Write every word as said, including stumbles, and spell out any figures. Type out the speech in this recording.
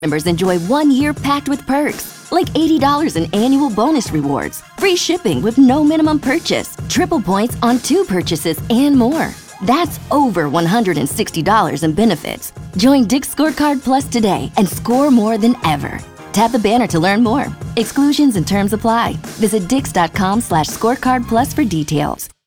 Members enjoy one year packed with perks, like eighty dollars in annual bonus rewards, free shipping with no minimum purchase, triple points on two purchases, and more. That's over one hundred sixty dollars in benefits. Join Dick's Scorecard Plus today and score more than ever. Tap the banner to learn more. Exclusions and terms apply. Visit dix.com slash scorecard plus for details.